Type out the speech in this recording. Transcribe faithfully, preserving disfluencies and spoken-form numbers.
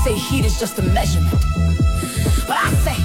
say heat is just a measurement, but I say